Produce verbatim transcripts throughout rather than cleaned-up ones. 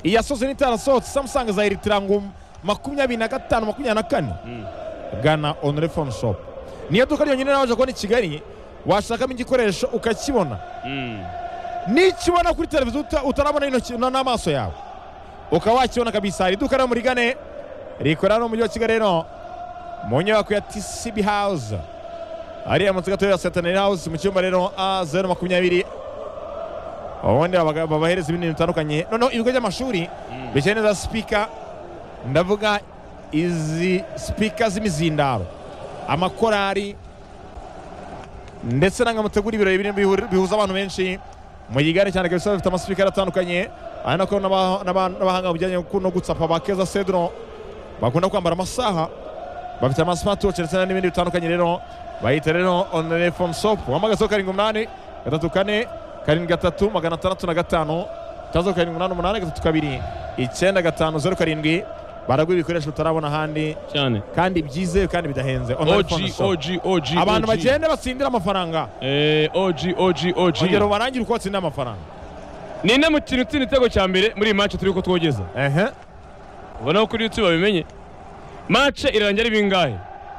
iyasoze n'itarasohotse Samsung za Eritrango makumyabiri na gatanu makumyabiri na kane gana Honore Phone Shop niyo duka ryonyine naje ko ni Kigali washakamo igikoresho ukakibona nikibona kuri televiziyo utarabona ino n'amaso yawe ukawakibona kabisa iduka ryo muri Gane rikora no mu mujyi wa Kigali no mu nyubako ya T C B House ari amunsi gato ya Centenary House mu cyumba rero A zero makumyabiri ubundi babahereza ibintu bitandukanye noneho ibigo by'amashuri bikeneye za speaker ndavuga izi speaker z'imizindaro amakorari ndetse n'angamutegura ibirori bihuza abantu benshi mu Gigane cyane kabisa bafite amaspeaker atandukanye ari nako n'abahanga bijyanye no gutsapa bakeza Cedro bakunda kwambara amasaha bafite ama smartwatch ndetse n'ibindi bitandukanye rero bayita rero Honore Phone Shop wamagazo karindwi umunani gatatu kane karindwi gatatu magana atandatu na gatanu tazo karindwi umunani umunani gatatu kabiri icyenda gatanu zeru karindwi baragwa ibikoresho utarabona handi cyane kandi byizewe kandi bidahenze O G O G O G abantu bagende batsindira amafaranga eh O G O G O G ongera barangira uko batsindira amafaranga ninde mu kintu utsinda igitego cya mbere muri iyi match turi ko twogeza ehe ubona ko kuri YouTube babimenye match irangira bingahe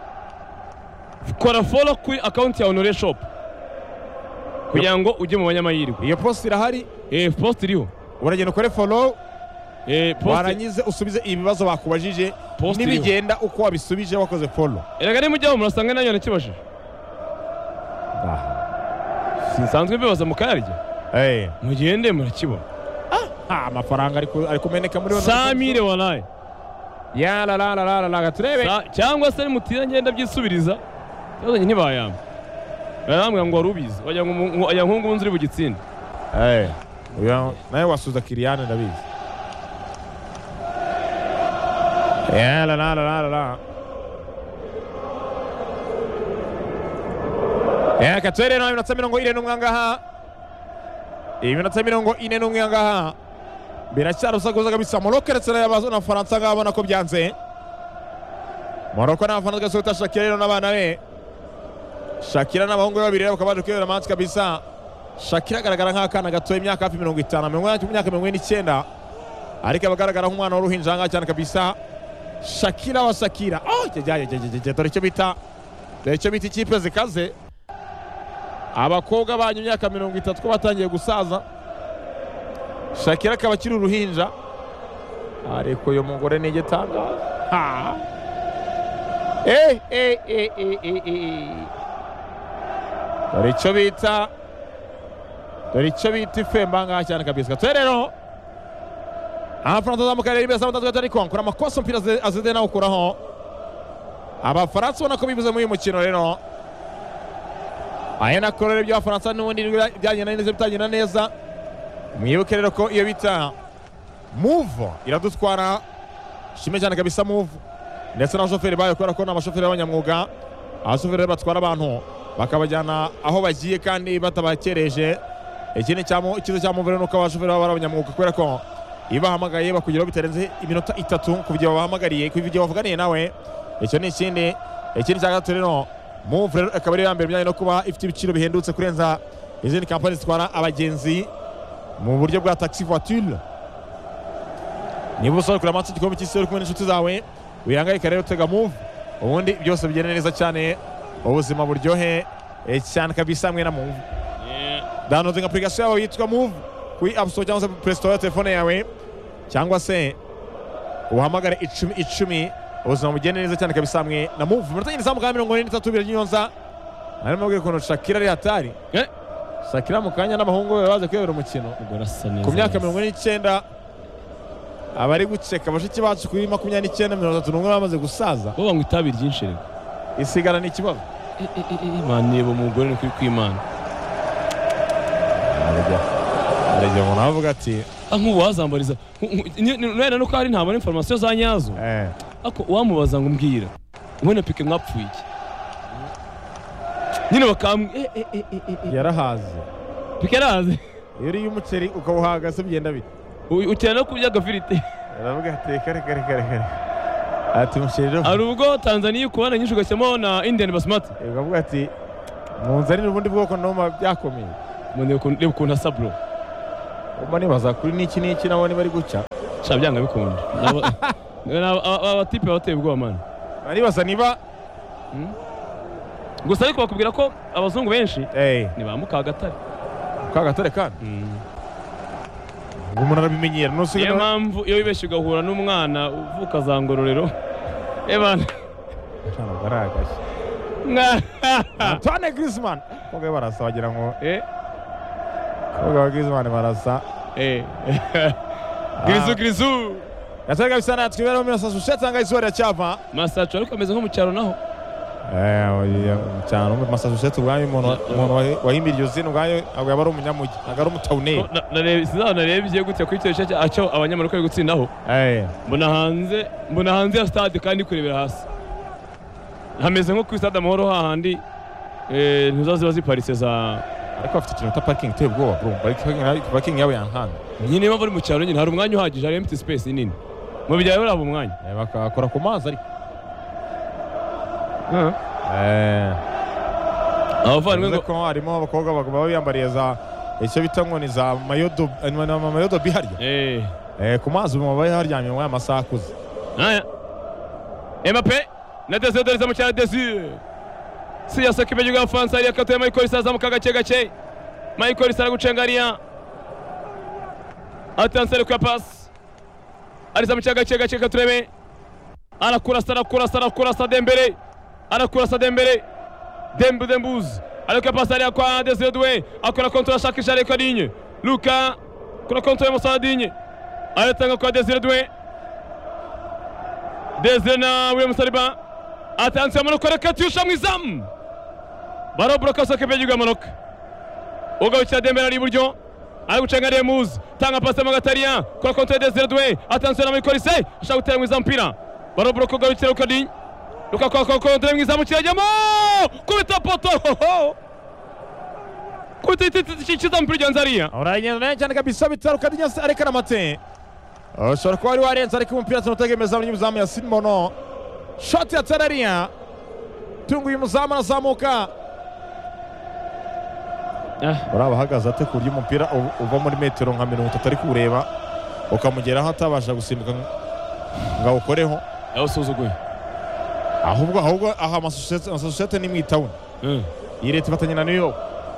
kora follow kuri account ya Honore Shop kugira ngo ujye mu banyamayirwe iyo post irahari eh post iriho uragenda ukore follow eh post warangize usubize ibibazo bakubajije nibigenda uko wabisubije wakoze follow erega ni mujyaho murasanga nanyo nakibashije sinsanzwe bibaza mukayarya eh mugende murakibona ah amafaranga ariko ariko meneka muri Samire wallahi ya la la la la la gatrebe cyangwa se mutira ngenda byisubiriza yazanye ntibayamba barambwa ngo warubizi bajya ngo aya nkungu nzuri bugitsinda eh uya naye wasuza Kiriane ndabizi ya la la la la la ya katwere no iminota mirongo ine n'umwe ngaha iminota mirongo ine n'umwe ngaha biracyarusaguza kabisa Morocco ndetse n'abazo na France ngabona ko byanze Morocco na France gasota Shakira n'abana be Shakira n'abahungu babiri bakabaje kwera match kabisa Shakira agaragara nk'akana gato imyaka hafi mirongo itanu imyaka mirongo icyenda ariko abagaragara nk'umwana w'uruhinja nga cyane kabisa Shakira wa Shakira oh jaje jaje dore cyo bita dore cyo bita ikipe zikaze abakobwa banyu imyaka mirongo itatu ko batangiye gusaza Shakira akaba akiri uruhinja ariko uyu mugore ni igitangaza ha eh eh eh eh eh dore icyo bita dore icyo bita ifemba ngaha cyane kabisa rero Abafaransa zamukarira imbere saa tatu ariko nkora amakosa mpira azide nawe ukuraho Abafaransa ubona ko bivuze muri uyu mukino rero aya nakorera by'Abafaransa n'ubundi byagenda neza bitagenda neza mwibuke rero ko iyo bita move iradutwara shime cyane kabisa move ndetse n'abashoferi bayo kubera ko n'abashoferi b'abanyamwuga abashoferi batwara abantu bakabajyana aho bagiye kandi batabakereje ikindi cyamo ikizo cya move nuko abashoferi baba abanyamwuga kubera ko ibahamagaye bakugeraho bitarenze iminota itatu kuvugira bahamagariye kuvugira bavuganiye nawe icyo ni ikindi ikindi cya gatatu rero move akaba ari yambere byanye no kuba ifite ibiciro bihendutse kurenza izindi kampani zitwara abagenzi mu buryo bwa taxi voiture niba usaba kuri amatsi gikombe cy'isi kumwe n'inshuti zawe wihangayika rero tega move ubundi byose bigenda neza cyane ubuzima buryohe cyane kabisa mwe na move downloading application yawe yitwa move kuri app store cyangwa se play store ya telefone yawe cyangwa se uhamagare icumi icumi ubuzima bugenda neza cyane kabisa mwe na move muri tagenda samuka mirongo ine n'itatu biranyonza arimo bwiye kono Shakira ari hatari eh Shakira mu kanya n'abahungu be baze kwebera umukino ku myaka mirongo n'icyenda abari guceka bashiki bacu kuri makumyabiri n'icyenda mirongo itatu n'umwe bamaze gusaza bo banywa itabi ryinshi rero isigara ni ikibazo imana yebo umugore ni kuri kwimana arajya umuntu avuga ati nk'ubu wazambariza nera nuko hari ntabona information za nyazo eh ako wamubaza ngo mbwira ubona pike mwapfuye iki nyine bakam eh eh eh yarahaze pike yarahaze yari y'umuceri ukawuhaga se bigenda bite utera no kurya gafirite aravuga ati kare kare kare kare ati mushiriro ari ubwo Tanzania ukubana nyinshi ugashyamo na Indian basmati ukavuga ati munzanira ubundi bwoko noma byakomeye mune ko reba ukuntu asa bro umane baza kuri niki niki nabone bari guca cha byanga bikunda aba tipe bateye ubwoba man ari basa niba gusa ariko bakubwira ko abazungu benshi eh ni ba Mukagatare Mukagatare kandi ngo umuntu arabimenyera no siyo mpamvu iyo wibeshye ugahura n'umwana uvuka za Ngororero ebana cyane baragaje Antoine Griezmann koga barasa wagira ngo eh koga Griezmann barasa eh Grizu Grizu yatanga bisana twibera mu Massachusetts anga izore cyava Massachusetts ariko ameze nko mu cyaro naho eh cyane mu Massachusetts ubwayo umuntu umuntu wahimbira iyo zino ubwayo abo yabari umunyamugi agari umutawune narebe sizana narebye gute kuri cyo cyo acyo abanyamerika bari gutsindaho eh mbona hanze mbona hanze ya stade kandi kurebera hasi hameze nko kuri stade Amahoro hahandi eh ntuzaziba ziparitse za ariko afite ikintu ta parking tebe bwo bro parking parking yabo yankana nyine bava mu cyaro nyine hari umwanya uhagije hari empty space nini mu bijyaye bari abo mwanya eh bakakora ku mazi ariko eh eh abavandimwe ngo ko harimo abakobwa bagaba biyambariye za icyo bita ngo ni za mayodo mayodo biharya eh eh ku mazi mu baye haryamye mu amasaha akuze aya Mbappé na Desire Desire mu cyaro Desire si yasaka ibejuga France ari akatoye Michael Isaza mu kagace gace Michael Isaza gucengaria attention kwa pass aliza mu cyaro gace gace katurebe anakura sana kura sana kura sa Dembele anakura sa Dembele Dembu Dembuz alikuwa pass ali kwa Desire Doué akora control shakisha ariko Digne Luka kuna control Moussa Digne aletanga kwa Desire Doué Desire na William Saliba attention Monoko rekatusha mwizamu baro bloka soke bejuga Monoko ugawicha Dembele ari buryo ari gucenga Demuz tanga pass mu Gatariya kwa control Desire Doué attention na Michael Isaza ashaka gutera mwizamu mpira baro bloka ugawicha Luka Digne Luka kwa kwa control mwizamu kirajyamo kubita poto kubita mpira janzaria uragenda cyane kabisa bitaruka Digne areka namate ashobora kuba ari warenze ariko umupira tunotegemeza mu muzamu ya Simono shot ya Tararia tungu y'umuzamu azamuka uraba hagaze ate kurya umupira uva muri metero nka mirongo itatu ari kureba ukamugeraho atabasha gusimbuka ngo ukoreho yawusuzuguye ahubwo ahubwo aha Massachusetts ni mwitawuni iyi leta ifatanya na New York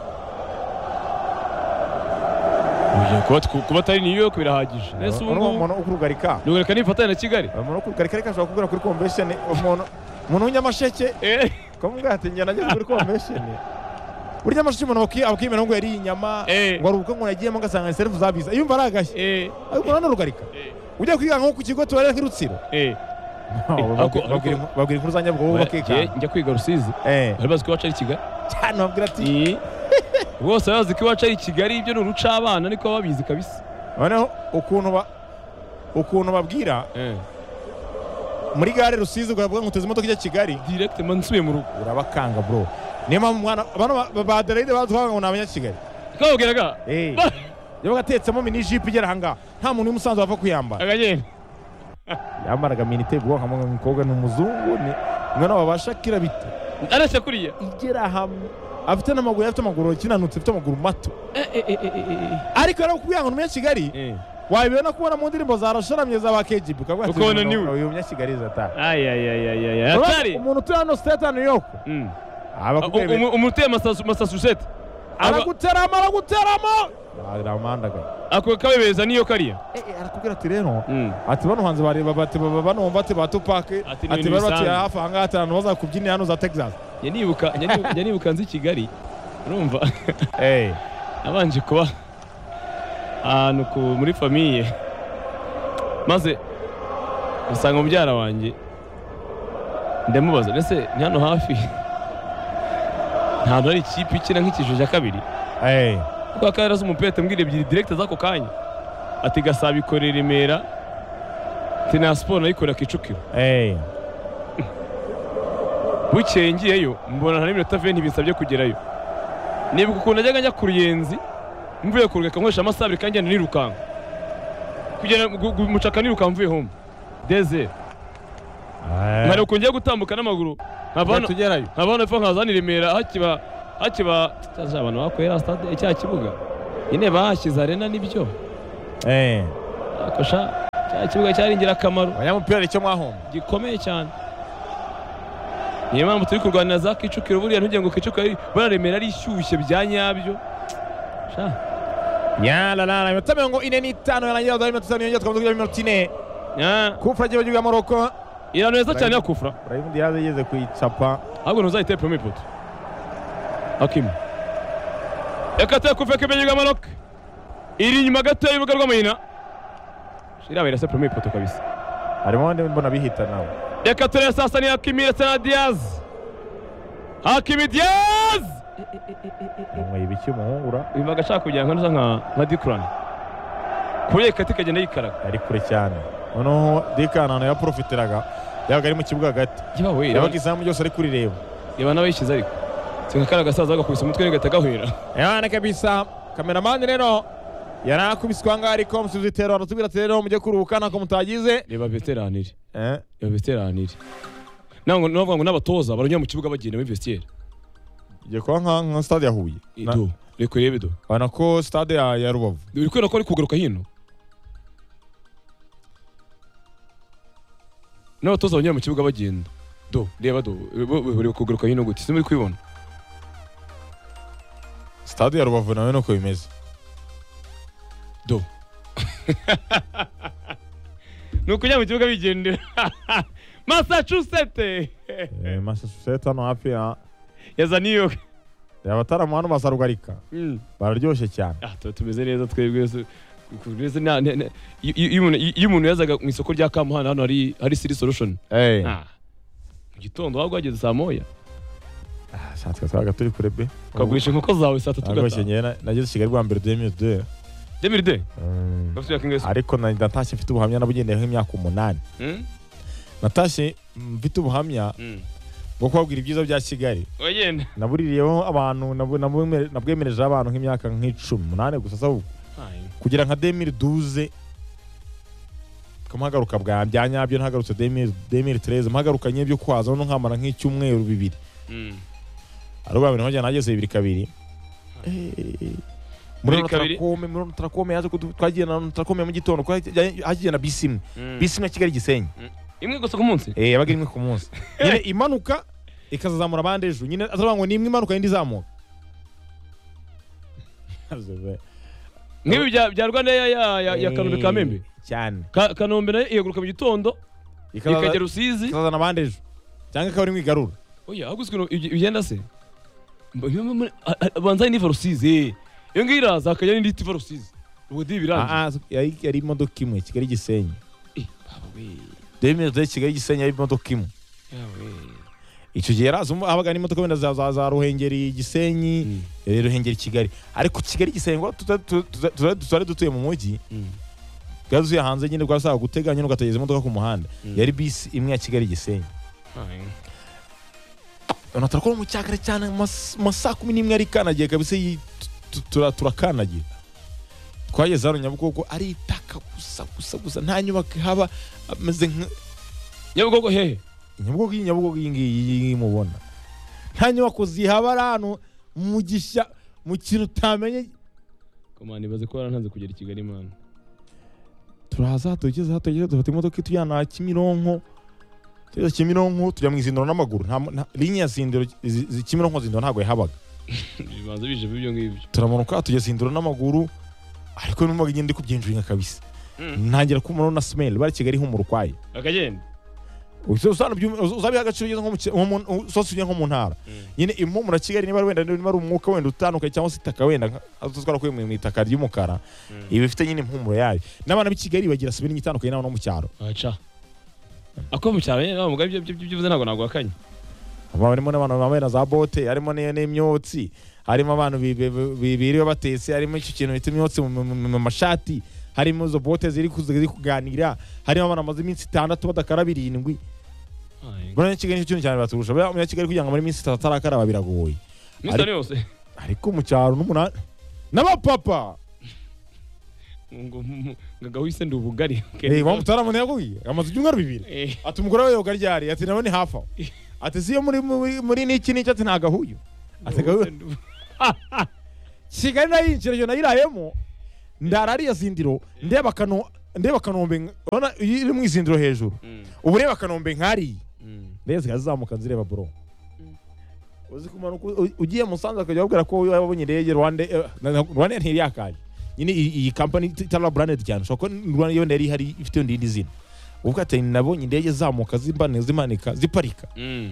kuba atari New York birahagije nese umuntu ukurugarika nugarika nifatanya na Kigali umuntu ukurugarika ariko ashobora kugura kuri convention umuntu umuntu w'Nyamasheke eh komubwa ati njye nageze kuri convention burya Nyamasheke umuntu abakimera ngo yari inyama ngo ari ubwo ngo yagiyemo ngasanga serve zabiza iyo mvara agashye eh ariko none rugarika ujya kwiga nko ku kigo tubarera nk'irutsiro eh babwira inkuru za Nyabwo bakeka njya kwiga Rusizi eh bari bazi ko wacu ari Kigali cyane babwira ati bose bazi ko iwacu ari Kigali ibyo ni uruca abana niko babizi kabisa noneho ukuntu ba ukuntu babwira muri gare Rusizi ukavuga ngo uteze imodoka ijya Kigali direct mansuye mu rugo urabakanga bro niyo mpamvu mwana abantu ba Adelaide batwanga ngo nabanya Kigali kababwiraga eh yo gatetsemo mini jeep igera hanga nta muntu w'umusanzu wava kuyambara agagenda yambaraga mini te bwo hamwe n'umukobwa n'umuzungu ni mwana wabasha kira bite arashya kuriya igera hamwe afite n'amaguru afite amaguru kinanutse afite amaguru mato ariko rero kubwira ngo n'umunya Kigali wabibona kubona mu ndirimbo za rasharamye za ba K G B ukabwa ati uyu umunya Kigali zata ay ay ay ay atari umuntu utuye hano state New York umuteye Massachusetts araguterama araguterama aramandaga ako kabebeza niyo kariya arakubwira ati rero ati bano hanze bareba bati bano bati ba Tupac ati bari bati hafi hanga atanu baza kubyinira hano za Texas yanibuka yanibuka nzi Kigali urumva eh abanje kuba ahantu ku muri famille maze usanga umubyara wanjye ndamubaza ese ni hano hafi ntabwo ari ikipe ikina nk'ikijoro cya kabiri eh kwa karaza umupete mbwire ebyiri direct zako kanya ati Gasaba ikorera Remera tina Sport nayikorera Kicukiro eh bukeye ngiyeyo mbona nta n'iminota vingt binsabye kugerayo nibuka ukuntu najyaga njya ku Ruyenzi mvuye kurugeka nkoresha amasabiri kandi ngenda nirukanka kugera mucaka nirukanka mvuye home deze nkari uko ngiye gutambuka n'amaguru nkavana tugerayo nkavana ifa nkazana Remera hakiba hakiba cyaje abantu bakorera stade icya kibuga nyine bahashyize arena nibyo eh akosha cya kibuga cyari ingirakamaro abanyamupira nicyo mwahomba gikomeye cyane. Niyo mpamvu turi kurwanira za Kicukiro buriya ntugire ngo Kicukiro bararemera ari ishyushye bya nyabyo. Sha. Ya la la, iminota mirongo ine n'itanu yarangira dore iminota itanu yongera tukavuga iminota ine. Ya. Kufra gihugu ya Morocco. Irano neza cyane ya Kufra. Brahim Diaz yigeze kuyicapa. Ahubwo ntuzahite premier pot. Hakim. Ekata Kufra kibenye ya Morocco. Iri nyuma gato y'urubuga rw'amahina. Shira bayirase premier pot kabisa. Harimo ndi mbona bihita nawe. Ekata sasa ni Hakimi na Diaz. Hakimi Diaz. Mwe ibiki umuhungura. Bimaga ashaka kugira ngo nka nka Dikran. Kuri katika kagenda yikaraga. Ari kure cyane. Noneho Dikran ana yaprofitiraga. Yabaga ari mu kibuga hagati. Yewe we. Yabaga izamu byose ari kuri reba. Yeba nawe yishize ariko. Singa kara gasaza agakubisa umutwe n'gatagahwera. Yana kabisa. Cameraman rero yarakubiswa nga ariko musuzitero aratubira rero mujye kuruhuka nako mutagize. Reba veteraniri. Eh? Reba veteraniri. Nango navuga ngo n'abatoza baronywa mu kibuga bagenda mu vestiaire. Igiye kwa nka nka stade ya Huye. Ido. Reko rebe do. Bana ko stade ya ya Rubavu. Uri kwera ko ari kugaruka hino. N'abatoza baronywa mu kibuga bagenda. Do, reba do. Uri kugaruka hino gute? Simuri kwibona. Stade ya Rubavu nawe nuko bimeze. Do. Nuko njya mu kibuga bigendera. Massachusetts. Eh Massachusetts hano hafi ya Yaza New York. Yabataramu hano basarugarika. Mm. Bararyoshye cyane. Ah, tu tumeze neza twebwe kubureze na iyo umuntu yazaga mu isoko rya Kamuhana hano hari hari City Solution. Eh. Ah. Mu gitondo wabwo ageze saa moya. Ah, satwe twaga turi kure be. Kagurisha inkoko zawe saa tatu Agoshe nyena nageze Kigali rwa mbere deux mille deux. deux mille deux. Mm. Bafite yakingeso. Ariko natashye mfite ubuhamya nabugendeye nk'imyaka umunani. Mm. Natashye mfite ubuhamya Mm. bwo kubabwira ibyiza bya Kigali. Oyenda. Nabuririyeho abantu nabwemereje abantu nk'imyaka nk'icumi umunani gusa sabu. Kugira nka deux mille douze kamagaruka bwa byanyabyo ntagarutse deux mille treize mpagarukanye byo kwaza no nkamara nk'icyumweru bibiri. Mm. Ariko babiri nkajya nageze bibiri kabiri. Eh. Muri Trakome muri Trakome yaje twagiye na Trakome mu gitondo hagiye na bisimwe. Bisimwe Kigali Gisenyi. Imwe gusa ku munsi? Eh yabaga imwe ku munsi. Nyine imanuka ikazazamura abandi ejo. Nyine azavuga ngo ni imwe imanuka indi zamuka. Ngibi bya bya Rwanda ya ya ya Kanombe Kamembe cyane. Kanombe nayo iyeguruka mu gitondo ikagera Rusizi ikazana abandi ejo. Cyangwa ikaba ari mwigarura. Oya aguswe igenda se. Banza ni Rusizi. Iyo ngira akajya n'indi tiva Rusizi. Ubwo di biranje. Ah yari yari imodoka imwe Kigali Gisenyi. Eh baba we. deux mille deux Kigali Gisenyi yari imodoka imwe. Yawe. Icyo gihe yarazo abaga n'imodoka wenda za za Ruhengeri Gisenyi, rero Ruhengeri Kigali. Ariko Kigali Gisenyi ngo tutari dutuye mu mujyi. Gazuye hanze nyine rwasaba guteganya n'ugatageza imodoka ku muhanda. Yari bisi imwe ya Kigali Gisenyi. Unatrakora mu cyakare cyane masa kumi n'imwe ari kanagiye kabisa turakanagira. Twageze hano Nyabugogo ari itaka gusa gusa gusa nta nyubako haba ameze nka Nyabugogo hehe Nyabugogo Nyabugogo iyi mubona nta nyubako zihaba hano mugisha mu kintu tamenye komani baze ko barantanze kugera i Kigali man turaza tugeze hatageze dufite imodoka itujyana Kimironko tugeze Kimironko tujya mu izindiro n'amaguru nta linya zindiro Kimironko zindiro ntago yahabaga bibanza bije bibyo ngibyo turamanuka tugeze indiro n'amaguru ariko n'umuga ngende kubyinjira kabisa ntangira kumara na smell bari Kigali nk'umurukwaye akagenda usana uzabi agaciro nko mu sosuje nko mu ntara nyine impumura Kigali niba wenda niba ari umwuka wenda utanuka cyangwa sitaka wenda azutwara ko mu itaka ry'umukara ibi bifite nyine impumuro yayo n'abana b'i Kigali bagira sibiri nyitandukanye n'abo no mu cyaro aca ako mu cyaro nyine mugabe ibyo byivuze ntago nagwakanye barimo n'abantu bambaye na za bote harimo n'imyotsi harimo abantu bibiriwe batetse harimo icyo kintu bita imyotsi mu mashati harimo zo bote ziri kuganira harimo abantu amaze iminsi itandatu badakaraba irindwi bone Kigali cyo cyane baturusha mu Kigali kugira ngo muri iminsi itatu atarakaraba biragoye Mr yose ariko mu cyaro n'umunani n'abapapa ngo ngagahise ndi ubugari eh wa mutaramu yaguye amaze ibyumweru bibiri ati umugore we yoga ryari ati nabone hafa ati siyo muri muri niki n'icyo ati ntagahuye ati gahuye Kigali nayinjira yo nayirayemo ndarari yazindiro ndeba kano ndeba Kanombe urabona iri mu izindiro hejuru ubu reba Kanombe nkari ndetse kazamuka nzireba bro uzi kumanuka ugiye Musanze akajya babwira ko wabonye indege Rwanda Rwanda ntiri yakari nyine iyi company itara branded cyane so ko Rwanda yo ndari hari ifite ndindi zina ubwo ati nabonye indege zamuka zimbane zimanika ziparika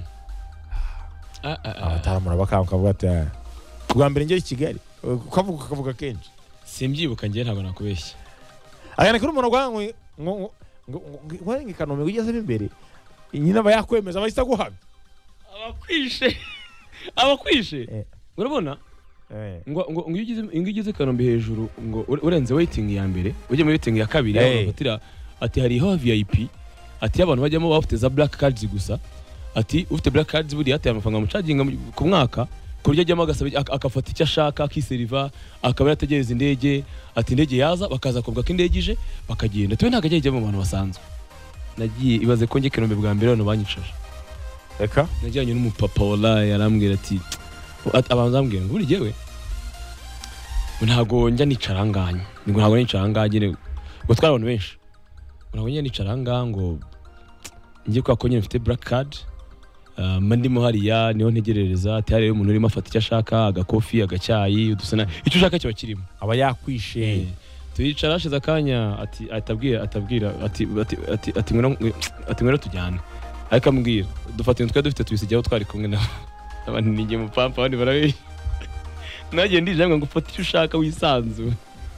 abataramura bakanka bavuga ati bwa mbere ngeye Kigali ukavuga ukavuga kenshi simbyibuka ngiye ntabwo nakubeshya ayane kuri umuntu gwango ngo ngo ngo Kanombe ugeze imbere nyina bayakwemeza bahita guhamya abakwishe abakwishe urabona ngo ngo ngigize ngigize Kanombe hejuru ngo urenze waiting ya mbere uje muri waiting ya kabiri abafatira ati hari ho V I P ati abantu bajyamo bafite za black cards gusa ati ufite black cards buri ati amafaranga mucaginga ku mwaka kurya ajyamo agasaba akafata icyo ashaka akiseriva akaba yategereza indege ati indege yaza bakaza kuvuga ko indege ije bakagenda twe ntago ajye mu bantu basanzwe nagiye ibaze ko nge Kanombe bwa mbere hano banyicaje reka najyanye n'umupapa wala yarambwira ati abanza ambwira ngo buri jewe ntago njya nicaranganye ngo ntago nicaranganye ngo twara abantu benshi ntago njya nicaranga ngo ngiye kwa ko nyine mfite black card mandimo hariya niho ntegerereza ati hari umuntu urimo afata icyo ashaka agakofi agacyayi udusana icyo ushaka cyo kirimo aba yakwishe tuyicara ashize akanya ati atabwira atabwira ati ati ati ngwino ati ngwino tujyane ariko ambwira dufata twa dufite tubisigaho twari kumwe na abantu ninge mu pampa abandi barabe nagiye ndije ngo ufate icyo ushaka wisanzu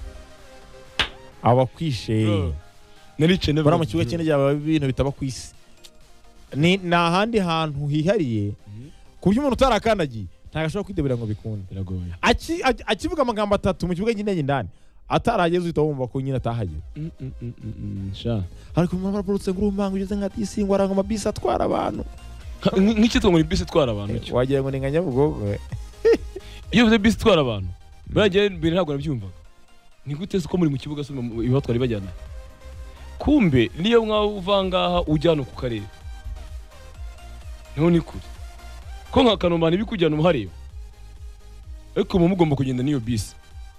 abakwishe narice ne bara mu kigo cyene byaba ibintu bitaba kwisi ni nahandi hantu hihariye kubyo umuntu utarakandagiye ntagashobora kwidebera ngo bikunde biragoye aki akivuga amagambo atatu mu kibuga cy'indege ndani atarageze uhita wumva ko nyine atahageze sha ariko umuntu araburutse ngo urumanga ugeze nka tisi ngo aranga amabisi atwara abantu nk'ikitwa ngo ni bisi itwara abantu wagira ngo ni nka Nyabugogo iyo uvuze bisi itwara abantu baragiye mbere ntabwo nabyumvaga ni gute ko muri mu kibuga se ibatwara ibajyana kumbe niyo mwavanga ujyana ku karere niho ni kuri ko nka Kanombe bikujyana umuhareba ariko mu mugomba kugenda niyo bisi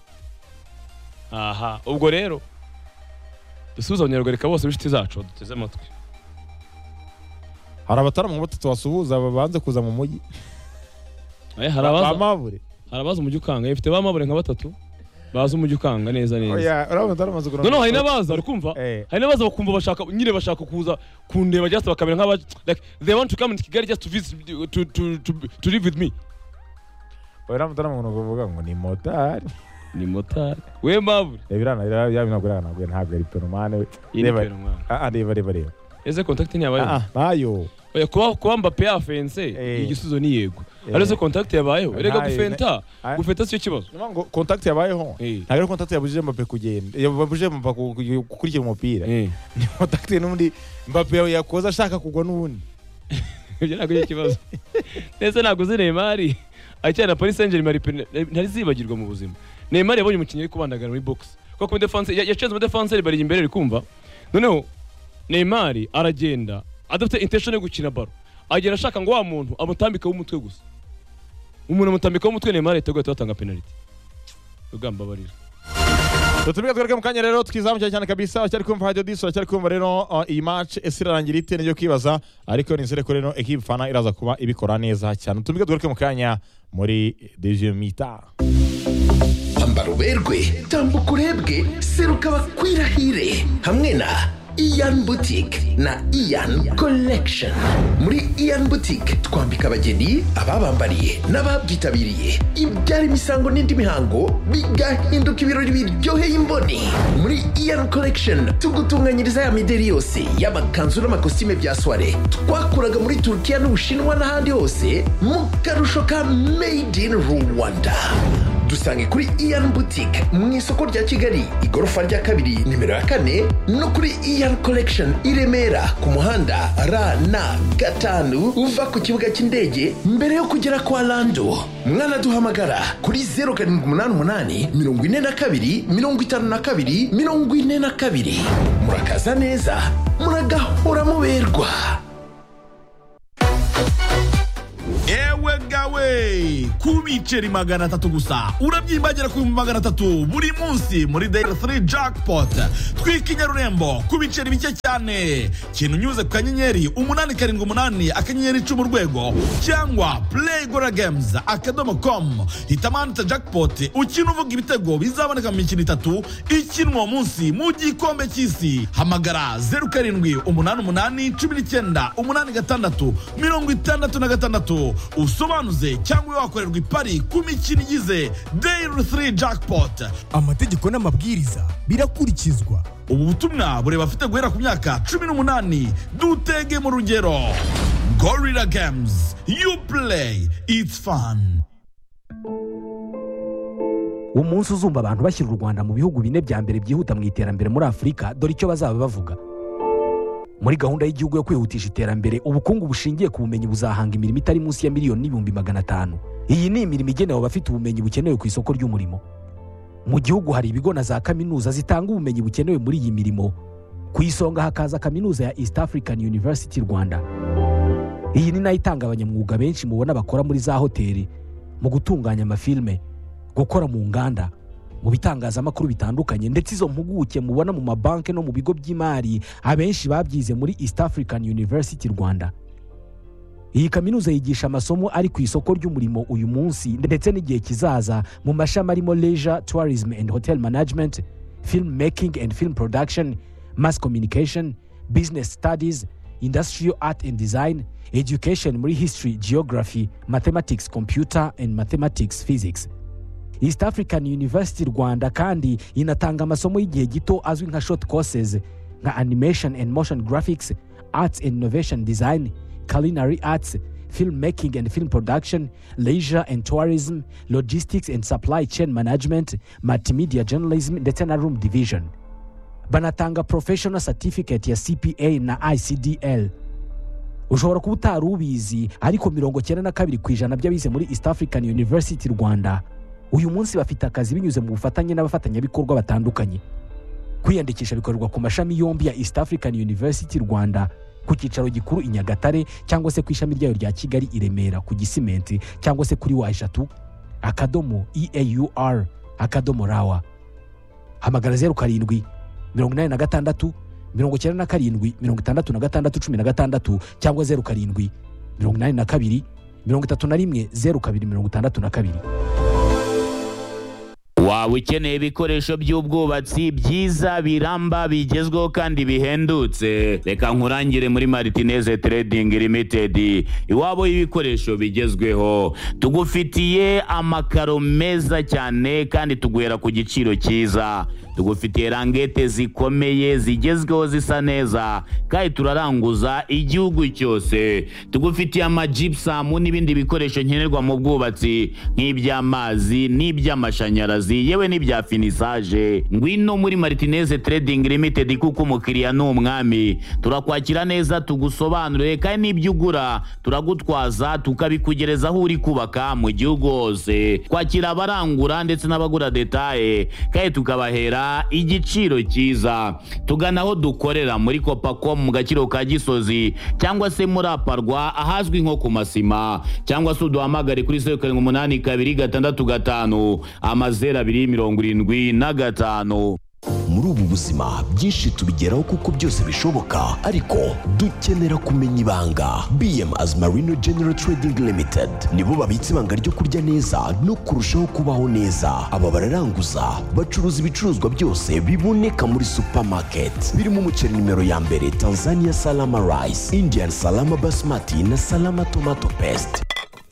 aha ubwo rero dusubiza abanyarwanda bose b'inshuti zacu duteze amatwi hari abataramu batatu basuhuza babanze kuza mu mujyi hari abaza bamabure hari abaza umujyi ukanga ifite bamabure nka batatu baza umujyi ukanga neza neza oya urabona taramaze gura no no hari nabaza uri kumva hari nabaza bakumva bashaka nyine bashaka kuza kundeba just bakamera nk'aba like they want to come to Kigali just to visit to to to, to live with me oya mutaramu ngo kuvuga ngo ni motari ni motari we mabure ebirana yabinagura ntabwo ntabwo ari penomane reba ah reba reba reba ese contact ni yabaye ah bayo oya kuba kuba Mbappe yafense igisuzo ni yego ariko contact yabayeho erega gufenta gufenta cyo kibazo ngo contact yabayeho ntabwo contact yabujije Mbappe kugenda yabujije Mbappe gukurikira umupira ni contact n'undi Mbappe yakoza ashaka kugwa n'ubundi ibyo ntabwo ari ikibazo nese ntabwo uzi Neymar acyana Paris Saint-Germain ntari zibagirwa mu buzima Neymar yabonye umukinnyi ari kubandagana muri box kuko defense yacenze mu defense bari imbere rikumva noneho Neymar aragenda adafite intention yo gukina baro agera ashaka ngo wa muntu amutambika w'umutwe gusa umuntu amutambika w'umutwe Neymar yiteguye twatanga penalty ugamba barira Tutubiga twereke mu kanya rero twizamukiye cyane kabisa cyari kumva Radio Diso cyari kumva rero iyi match esirarangira ite n'yo kwibaza ariko nizere ko rero equipe fana iraza kuba ibikora neza cyane tutubiga twereke mu kanya muri deuxième mi-temps ambara uberwe tambuka urebwe seruka bakwirahire hamwe na Ian Boutique na Ian Collection. Muri Ian Boutique twambika abageni, ababambariye n'ababyitabiriye ibyara imisango n'indi mihango bigahinduka ibirori biryoheye imboni. Muri Ian Collection tugutunganyiriza ya mideri yose y'amakanzu n'amakositime bya soirée twakuraga muri Turkiya n'Ubushinwa n'ahandi hose mu karusho ka Made in Rwanda. Dusange kuri Ian Boutique mu isoko rya Kigali igorofa rya kabiri nimero ya kane no kuri Ian Collection i Remera ku muhanda R N gatanu uva ku kibuga cy'indege mbere yo kugera kwa Lando. Mwana duhamagara kuri zero karindwi umunani umunani mirongo ine na kabiri mirongo itanu na kabiri mirongo ine na kabiri. Murakaza neza muragahora muberwa. Ewe gawe ku biceri magana atatu gusa urabyimbagira ku magana atatu buri munsi muri Dairy three Jackpot. Twika inyarurembo ku biceri bike cyane, kintu unyuze ku kanyenyeri umunani karindwi umunani akanyenyeri icumi urwego cyangwa play gora games akadomo com, hitamanta Jackpot ukina uvuga ibitego bizaboneka mu mikino itatu ikinwa munsi mu gikombe cy'isi. Hamagara zeru karindwi umunani umunani cumi n'icyenda umunani gatandatu mirongo itandatu na gatandatu usobanuze cyangwa wakorerwa ipari ku mikino igize Dairy three Jackpot. Amategeko n'amabwiriza birakurikizwa. Ubu butumwa bureba afite guhera ku myaka cumi n'umunani. Dutege mu rugero. Gorilla Games, you play, it's fun. Umunsi uzumva abantu bashyira u Rwanda mu bihugu bine bya mbere byihuta mu iterambere muri Afurika, dore icyo bazaba bavuga. Muri gahunda y'igihugu yo kwihutisha iterambere, ubukungu bushingiye ku bumenyi buzahanga imirimo itari munsi ya miliyoni n'ibihumbi magana atanu. Iyi ni imirimo igenewe abafite ubumenyi bukenewe ku isoko ry'umurimo. Mu gihugu hari ibigo na za kaminuza zitanga ubumenyi bukenewe muri iyi mirimo. Ku isonga hakaza kaminuza ya East African University Rwanda. Iyi ni nayo itanga abanyamwuga benshi mubona bakora muri za hoteli, mu gutunganya amafilme, gukora mu nganda, mu bitangazamakuru bitandukanye, ndetse izo mpuguke mubona mu mabanki no mu bigo by'imari abenshi babyize muri East African University Rwanda. Iyi kaminuza yigisha amasomo ari ku isoko ry'umurimo uyu munsi ndetse n'igihe kizaza mu mashami arimo leisure, tourism and hotel management, film making and film production, mass communication, business studies, industrial art and design, education muri history, geography, mathematics, computer and mathematics, physics. East African University Rwanda kandi inatanga amasomo y'igihe gito azwi nka short courses nka animation and motion graphics, arts and innovation design, culinary arts, film making and film production, leisure and tourism, logistics and supply chain management, multimedia journalism ndetse na room division. Banatanga professional certificate ya C P A na I C D L. Ushobora kuba utari ubizi, ariko mirongo cyenda na kabiri ku ijana by'abize muri East African University Rwanda uyu munsi bafite akazi binyuze mu bufatanye n'abafatanyabikorwa batandukanye. Kwiyandikisha bikorerwa ku mashami yombi ya East African University Rwanda, ku cyicaro gikuru i Nyagatare cyangwa se ku ishami ryayo rya Kigali i Remera ku Gisimenti, cyangwa se kuri wa eshatu akadomo E A U R akadomo rawa. Hamagara zeru karindwi mirongo inani na gatandatu mirongo icyenda na karindwi mirongo itandatu na gatandatu cumi na gatandatu cyangwa zeru karindwi mirongo inani na kabiri mirongo itatu na rimwe zeru kabiri mirongo itandatu na kabiri. Waba ukeneye ibikoresho by'ubwubatsi byiza biramba bigezweho kandi bihendutse, reka nkurangire muri Martinez Trading Limited. Iwabo y'ibikoresho bigezweho, tugufitiye amakaro meza cyane kandi tuguhera ku giciro cyiza. Tugufitiye rangete zikomeye zigezweho zisa neza kandi turaranguza igihugu cyose. Tugufitiye amagipsamu n'ibindi bikoresho nkenerwa mu bwubatsi nk'iby'amazi n'iby'amashanyarazi yewe n'ibya finisage. Ngwino muri Martinez Trading Limited kuko umukiriya ni umwami. Turakwakira neza, tugusobanurire kandi n'ibyo ugura turagutwaza tukabikugereza aho uri kubaka mu gihugu hose. Kwakira abarangura ndetse n'abagura detaye kandi tukabahera igiciro cyiza. Tugana aho dukorera muri Kopacom mu Gakiro ka Gisozi cyangwa se muri Aparwa ahazwi nko ku Masima, cyangwa se uduhamagare kuri zeru karindwi umunani kabiri gatandatu gatanu amazero abiri mirongo irindwi na gatanu. Muri ubu buzima byinshi tubigeraho kuko byose bishoboka, ariko dukenera kumenya ibanga. B M Azmarino General Trading Limited nibo babitse ibanga ryo kurya neza no kurushaho kubaho neza. Aba bararanguza, bacuruza ibicuruzwa byose biboneka muri supermarket, birimo umuceri nimero ya mbere Tanzania Salama Rice, Indian Salama Basmati na Salama Tomato Paste.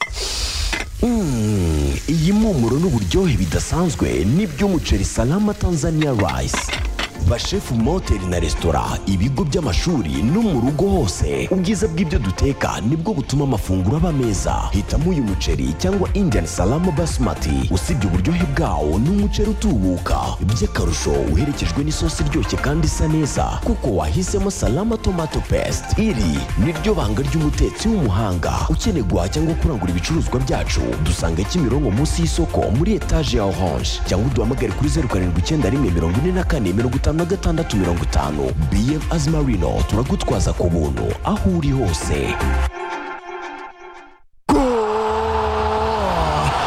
Mm, iyi mpumuro n'uburyohe bidasanzwe n'iby'umuceri Salama Tanzania Rice. Bashefu mu mahoteli na resitora, ibigo by'amashuri no mu rugo hose, ubwiza bw'ibyo duteka nibwo butuma amafunguro aba meza. Hitamo uyu muceri cyangwa Indian Salama Basmati. Usibye uburyohe bwawo, ni umuceri utubuka, by'akarusho uherekejwe n'isosi iryoshye kandi isa neza kuko wahisemo Salama Tomato Paste. Iri ni ryo banga ry'umutetsi w'umuhanga. Ukeneye guhaha cyangwa kurangura ibicuruzwa byacu, dusanga Kimironko munsi y'isoko muri etaje ya Orange, cyangwa uduhamagare kuri zeru karindwi icyenda rimwe mirongo ine na kane mirongo itanu na gatandatu mirongo itanu. B M Azmarino turagutwaza ku buntu aho uri hose.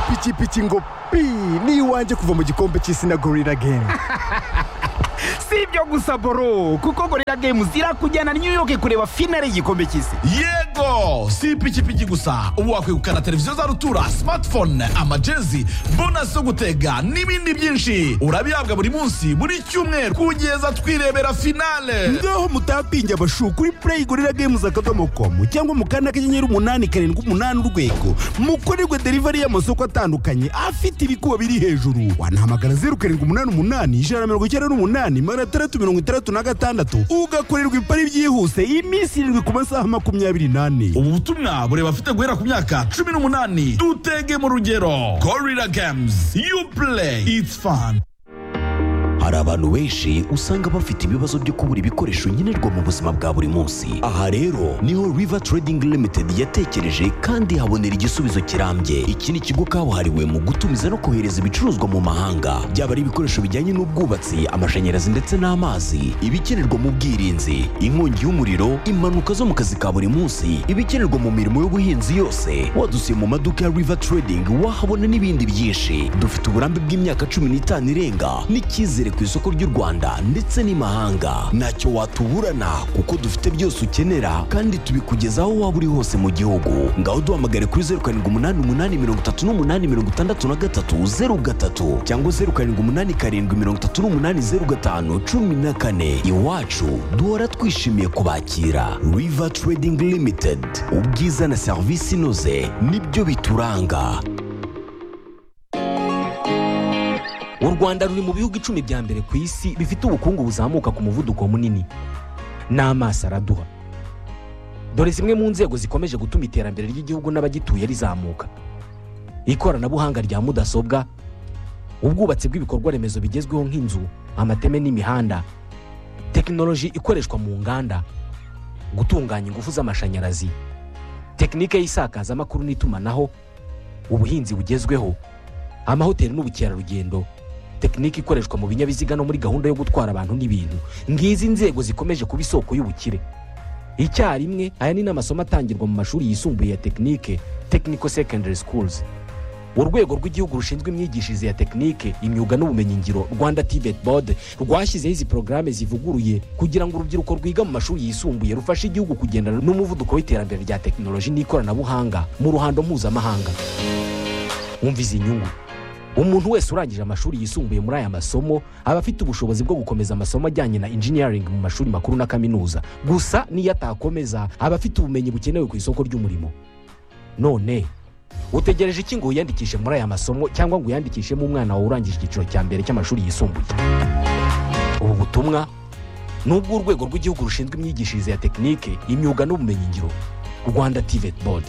ipikipiki ngo pi ni iwanjye kuva mu gikombe cy'isi na Gorilla Games. Si ibyo gusa boro, kuko Gorilla Games irakujyana New York kureba finale y'igikombe cy'isi. Yego, si ipikipiki gusa, ubu wakwegukana televiziyo za rutura, smartphone, amajezi, bonus yo gutega n'ibindi byinshi. Urabihabwa buri munsi, buri cyumweru kugeza twirebera finale. Ngaho mutapinge abashu kuri play gorilla games akadomo com cyangwa mu kana kanyenyeri umunani karindwi umunani urwego mukorerwe delivery y'amasoko atandukanye afite ibikuba biri hejuru. Wanahamagara zeru karindwi umunani umunani ijana na mirongo icyenda n'umunani magana atandatu mirongo itandatu na gatandatu ugakorerwa ipari byihuse iminsi irindwi ku masaha makumyabiri n'ane. Ubu butumwa bureba afite guhera ku myaka cumi n'umunani. Dutege mu rugero. Gorilla Games, you play, it's fun. Hari abantu benshi usanga bafite ibibazo byo kubura ibikoresho nkenerwa mu buzima bwa buri munsi. Aha rero niho River Trading Limited yatekereje kandi habonera igisubizo kirambye. Iki ni ikigo kabuhariwe mu gutumiza no kohereza ibicuruzwa mu mahanga, byaba ari ibikoresho bijyanye n'ubwubatsi, amashanyarazi ndetse n'amazi, ibikenerwa mu bwirinzi, inkongi y'umuriro, impanuka zo mu kazi ka buri munsi, ibikenerwa mu mirimo y'ubuhinzi yose. Wadusiye mu maduka ya River Trading wahabona n'ibindi byinshi. Dufite uburambe bw'imyaka cumi n'itanu irenga n'icyizere ku isoko ry'u Rwanda ndetse n'imahanga. Ntacyo watuburana kuko dufite byose ukenera kandi tubikugezaho waba uri hose mu gihugu. Ngaho duhamagare kuri zeru karindwi umunani umunani mirongo itatu n'umunani mirongo itandatu na gatatu zeru gatatu cyangwa zeru karindwi umunani karindwi mirongo itatu n'umunani zeru gatanu cumi na kane. Iwacu duhora twishimiye kubakira. River Trading Limited, ubwiza na serivisi inoze nibyo bituranga. U Rwanda ruri mu bihugu icumi bya mbere ku isi bifite ubukungu buzamuka ku muvuduko munini. N'amaso araduha. Dore zimwe mu nzego zikomeje gutuma iterambere ry'igihugu n'abagituye rizamuka: ikoranabuhanga rya mudasobwa, ubwubatsi bw'ibikorwa remezo bigezweho nk'inzu, amateme n'imihanda, tekinoloji ikoreshwa mu nganda, gutunganya ingufu z'amashanyarazi, tekinike y'isakazamakuru n'itumanaho, ubuhinzi bugezweho, amahoteli n'ubukerarugendo, tekinike ikoreshwa mu binyabiziga no muri gahunda yo gutwara abantu n'ibintu. Ngizi nzego zikomeje kuba isoko y'ubukire. Icyarimwe aya ni n'amasomo atangirwa mu mashuri yisumbuye ya tekinike, technical secondary schools. Urwego rw'igihugu rushinzwe imyigishirize ya tekinike, imyuga n'ubumenyingiro, Rwanda T V E T Board, rwashyizeho izi porogaramu zivuguruye kugira ngo urubyiruko rwiga mu mashuri yisumbuye rufashe igihugu kugendana n'umuvuduko w'iterambere rya tekinoloji n'ikoranabuhanga mu ruhando mpuzamahanga. Umva izi nyungu: umuntu wese urangije amashuri yisumbuye muri aya masomo aba afite ubushobozi bwo gukomeza amasomo ajyanye na engineering mu mashuri makuru na kaminuza. Gusa niyo atakomeza aba afite ubumenyi bukenewe ku isoko ry'umurimo. None utegereje iki ngo wiyandikishe muri aya masomo cyangwa ngo uyandikishemo umwana wawe urangije icyiciro cya mbere cy'amashuri yisumbuye? Ubu butumwa ni ubw'urwego rw'igihugu rushinzwe imyigishirize ya tekinike, imyuga n'ubumenyingiro, Rwanda T V E T Board.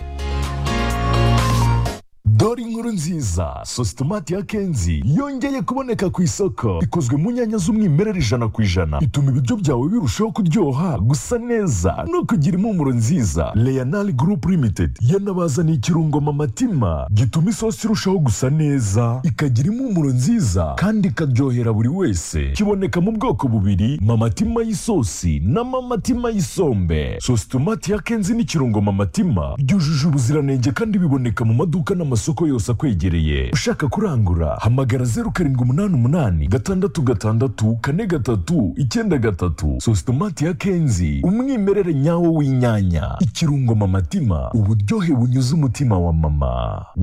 Dore inkuru nziza, Sositomati ya Kenzi yongeye kuboneka ku isoko. Ikozwe mu nyanya z'umwimerere ijana ku ijana, ituma ibiryo byawe birushaho kuryoha, gusa neza no kugira impumuro nziza. Leonal Group Limited yanabazaniye ikirungo Mamatima gituma isosi irushaho gusa neza, ikagira impumuro nziza kandi ikaryohera buri wese. Kiboneka mu bwoko bubiri: Mamatima y'isosi na Mamatima y'isombe. Sositomati ya Kenzi n'ikirungo Mamatima byujuje ubuziranenge kandi biboneka mu maduka n'amasoko soko yose akwegereye. Ushaka kurangura hamagara zeru karindwi umunani umunani gatandatu gatandatu kane gatatu icyenda gatatu. Sositomati ya Kenzi, umwimerere nyawo w'inyanya. Ikirungo Mamatima, uburyohe bunyuze umutima wa mama.